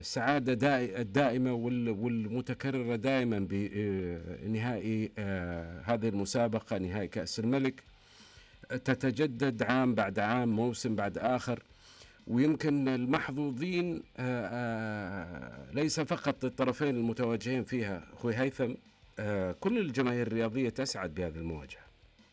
السعادة الدائمة والمتكررة دائما بنهائي هذه المسابقة، نهائي كأس الملك، تتجدد عام بعد عام، موسم بعد آخر. ويمكن المحظوظين ليس فقط الطرفين المتواجهين فيها أخوي هيثم، كل الجماهير الرياضية تسعد بهذه المواجهة.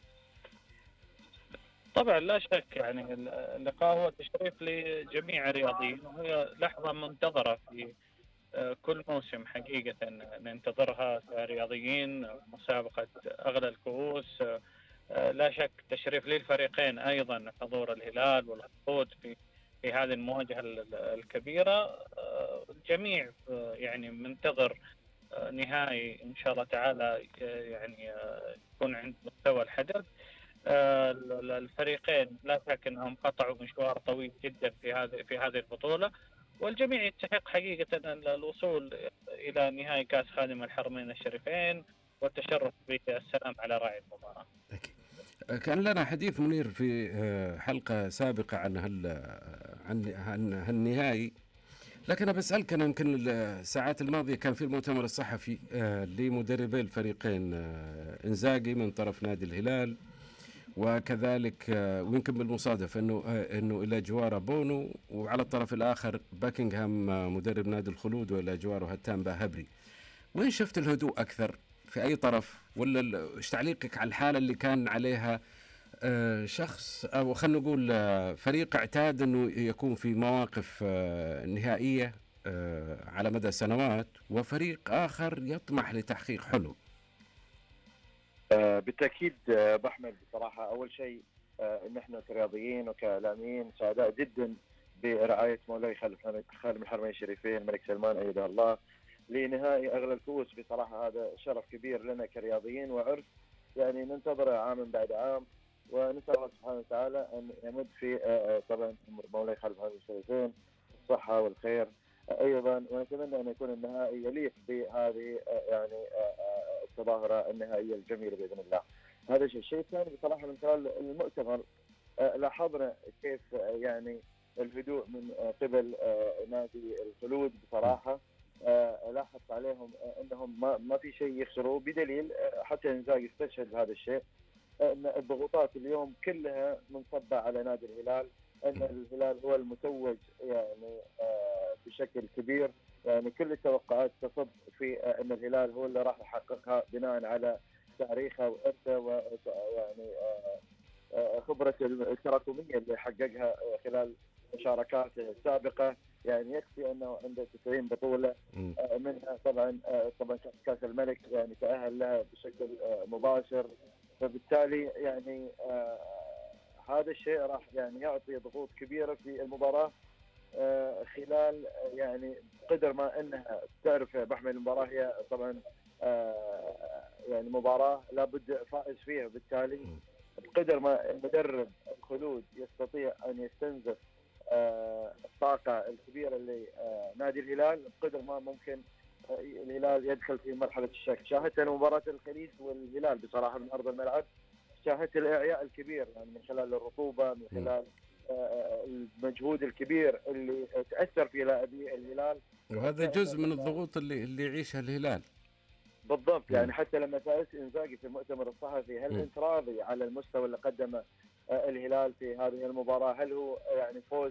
طبعا لا شك، يعني اللقاء هو تشريف لجميع الرياضيين، وهي لحظة منتظرة في كل موسم حقيقة ننتظرها كرياضيين. مسابقة أغلى الكؤوس لا شك تشريف للفريقين أيضا حضور الهلال والخلود في هذه المواجهة الكبيرة. الجميع يعني منتظر نهائي إن شاء الله تعالى يعني يكون عند مستوى الحدث. الفريقين لا شك أنهم قطعوا مشوار طويل جدا في هذه البطولة، والجميع يستحق حقيقة الوصول إلى نهائي كأس خادم الحرمين الشريفين والتشرف بالسلام على راعي المباراة. كان لنا حديث منير في حلقة سابقة عن هالنهائي، لكن بسألك أنا، يمكن الساعات الماضية كان في المؤتمر الصحفي لمدربي الفريقين، إنزاغي من طرف نادي الهلال، وكذلك ويمكن بالمصادفة أنه إلى جواره بونو، وعلى الطرف الآخر باكنغهام مدرب نادي الخلود، وإلى جواره هتان باهبري. وين شفت الهدوء أكثر في أي طرف؟ ولا إيش تعليقك على الحالة اللي كان عليها شخص، أو خلينا نقول فريق اعتاد أنه يكون في مواقف نهائية على مدى سنوات، وفريق آخر يطمح لتحقيق حلم؟ بالتأكيد بحمد، بصراحة أول شيء نحن كرياضيين وكإعلاميين سعداء جدا برعاية مولاي خادم الحرمين الشريفين الملك سلمان أيده الله لنهائي أغلى الكؤوس. بصراحة هذا شرف كبير لنا كرياضيين وعرس يعني ننتظره عام بعد عام، ونسأل الله سبحانه وتعالى أن يمد في طبعا مولاي خادم الحرمين الشريفين الصحة والخير أيضا، ونتمنى أن يكون النهائي يليق بهذه يعني التظاهرة النهائية الجميلة بإذن الله. هذا الشيء الثاني بصراحة من خلال المؤتمر لاحظنا كيف يعني الهدوء من قبل نادي الخلود. بصراحة لاحظت عليهم أنهم ما في شيء يخسروا، بدليل حتى إنزاغي استشهد بهذا الشيء، أن الضغوطات اليوم كلها منصبة على نادي الهلال، أن الهلال هو المتوج يعني بشكل كبير. يعني كل التوقعات تصب في أن الهلال هو اللي راح يحققها بناء على تاريخه وإرثه ويعني خبرة التراكمية اللي حققها خلال مشاركاته السابقة. يعني يكفي أنه عنده 90 بطولة، منها طبعا كأس الملك يعني تأهل لها بشكل مباشر، فبالتالي يعني هذا الشيء راح يعني يعطي ضغوط كبيرة في المباراة خلال يعني قدر ما انها تعرف بحمل المباراه هي طبعا يعني مباراه لابد فائز فيها، بالتالي بقدر ما المدرب الخلود يستطيع ان يستنزف الطاقه الكبيره اللي نادي الهلال، بقدر ما ممكن الهلال يدخل في مرحله الشك. شاهدت مباراه الخليج والهلال بصراحه من ارض الملعب، شاهدت الاعياء الكبير يعني من خلال الرطوبه، من خلال المجهود الكبير اللي تاثر في لاعبي الهلال، وهذا جزء من الضغوط اللي يعيشها الهلال. بالضبط. يعني حتى لما سالت انزاغي في المؤتمر الصحفي هل انت راضي على المستوى اللي قدمه الهلال في هذه المباراه؟ هل هو يعني فوز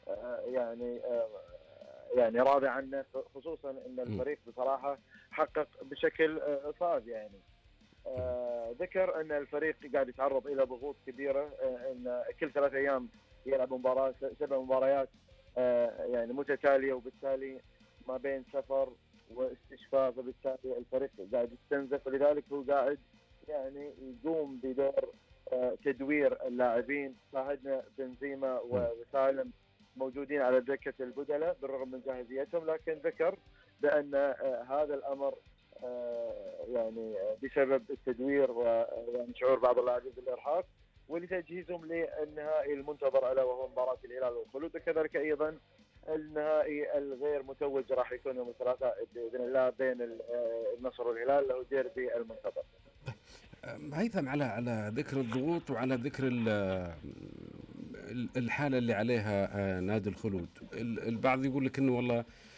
يعني راضي عنه، خصوصا ان الفريق بصراحه حقق بشكل صعب. يعني ذكر ان الفريق قاعد يتعرض الى ضغوط كبيره، ان كل 3 ايام يلعب مباراه، 7 مباريات يعني متتاليه، وبالتالي ما بين سفر واستشفاء، فبالتالي الفريق قاعد يستنزف، ولذلك هو قاعد يعني يقوم بدور تدوير اللاعبين. شاهدنا بنزيما وسالم موجودين على دكة البدلاء بالرغم من جاهزيتهم، لكن ذكر بأن هذا الأمر يعني بسبب التدوير ويعني شعور بعض اللاعبين بالإرهاق ولتجهيزهم للنهائي المنتظر ألا وهو مباراة الهلال والخلود، وكذلك أيضا النهائي الغير متوج راح يكون يوم الثلاثاء بإذن الله بين النصر والهلال، له ديربي المنتظر. هيثم، على ذكر الضغوط وعلى ذكر الحالة اللي عليها نادي الخلود، البعض يقول لك انه والله